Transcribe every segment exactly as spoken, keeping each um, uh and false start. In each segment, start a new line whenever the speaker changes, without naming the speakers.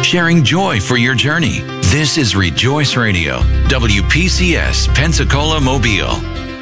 sharing joy for your journey. This is Rejoice Radio, W P C S, Pensacola, Mobile.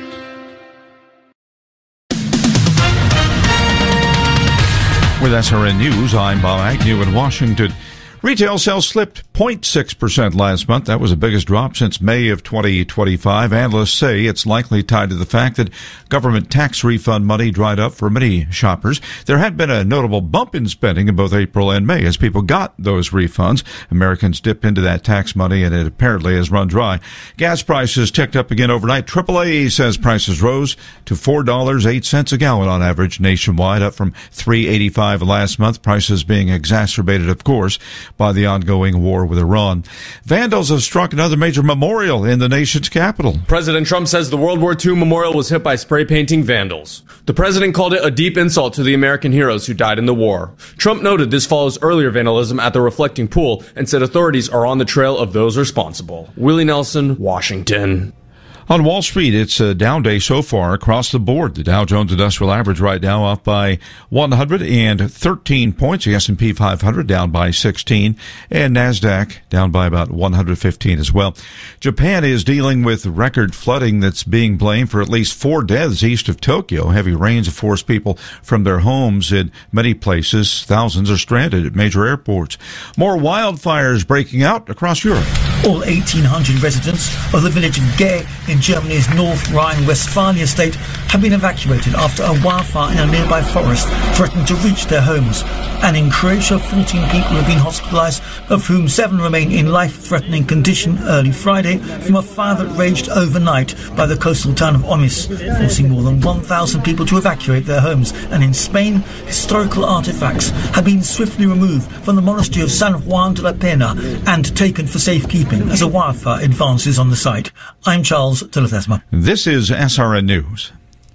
With S R N News, I'm Bob Agnew in Washington. Retail sales slipped zero point six percent last month. That was the biggest drop since May of twenty twenty-five. Analysts say it's likely tied to the fact that government tax refund money dried up for many shoppers. There had been a notable bump in spending in both April and May as people got those refunds. Americans dipped into that tax money and it apparently has run dry. Gas prices ticked up again overnight. triple A says prices rose to four dollars and eight cents a gallon on average nationwide, up from three dollars and eighty-five cents last month. Prices being exacerbated, of course, by the ongoing war with Iran. Vandals have struck another major memorial in the nation's capital.
President Trump says the World War Two memorial was hit by spray painting vandals. The president called it a deep insult to the American heroes who died in the war. Trump noted this follows earlier vandalism at the Reflecting Pool and said authorities are on the trail of those responsible. Willie Nelson, Washington.
On Wall Street, it's a down day so far across the board. The Dow Jones Industrial Average right now up by one hundred thirteen points. The S and P five hundred down by sixteen. And NASDAQ down by about one hundred fifteen as well. Japan is dealing with record flooding that's being blamed for at least four deaths east of Tokyo. Heavy rains have forced people from their homes in many places. Thousands are stranded at major airports. More wildfires breaking out across Europe.
All eighteen hundred residents of the village of Gay in Germany's North Rhine-Westphalia state have been evacuated after a wildfire in a nearby forest threatened to reach their homes. And in Croatia, fourteen people have been hospitalized, of whom seven remain in life-threatening condition early Friday from a fire that raged overnight by the coastal town of Omis, forcing more than one thousand people to evacuate their homes. And in Spain, historical artifacts have been swiftly removed from the monastery of San Juan de la Pena and taken for safekeeping as a wildfire advances on the site. I'm Charles de la Thesma.
This is S R N News.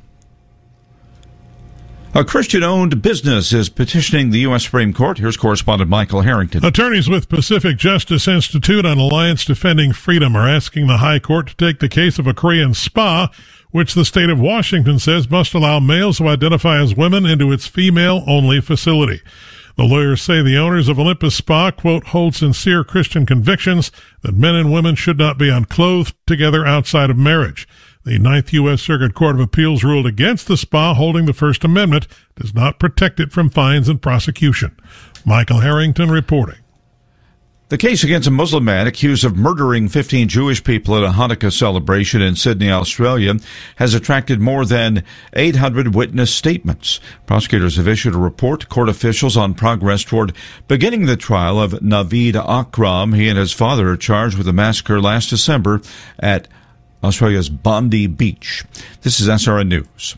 A Christian-owned business is petitioning the U S Supreme Court. Here's correspondent Michael Harrington.
Attorneys with Pacific Justice Institute and Alliance Defending Freedom are asking the High Court to take the case of a Korean spa, which the state of Washington says must allow males who identify as women into its female-only facility. The lawyers say the owners of Olympus Spa, quote, hold sincere Christian convictions that men and women should not be unclothed together outside of marriage. The Ninth U S Circuit Court of Appeals ruled against the spa, holding the First Amendment does not protect it from fines and prosecution. Michael Harrington reporting.
The case against a Muslim man accused of murdering fifteen Jewish people at a Hanukkah celebration in Sydney, Australia, has attracted more than eight hundred witness statements. Prosecutors have issued a report to court officials on progress toward beginning the trial of Naveed Akram. He and his father are charged with a massacre last December at Australia's Bondi Beach. This is S R N News.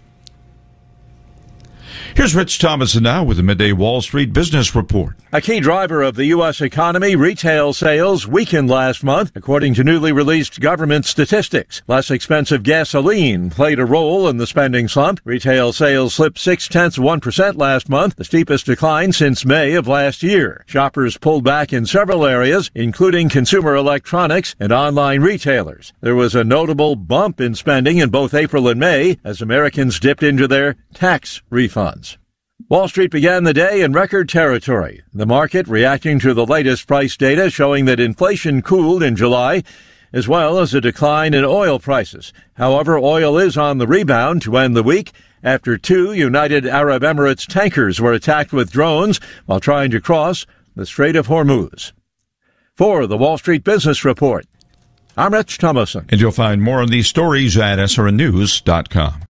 Here's Rich Thomas now with the Midday Wall Street Business Report.
A key driver of the U S economy, retail sales weakened last month, according to newly released government statistics. Less expensive gasoline played a role in the spending slump. Retail sales slipped six-tenths of one percent last month, the steepest decline since May of last year. Shoppers pulled back in several areas, including consumer electronics and online retailers. There was a notable bump in spending in both April and May as Americans dipped into their tax refunds. Wall Street began the day in record territory. The market reacting to the latest price data showing that inflation cooled in July, as well as a decline in oil prices. However, oil is on the rebound to end the week after two United Arab Emirates tankers were attacked with drones while trying to cross the Strait of Hormuz. For the Wall Street Business Report, I'm Rich Thomason.
And you'll find more on these stories at S R N news dot com.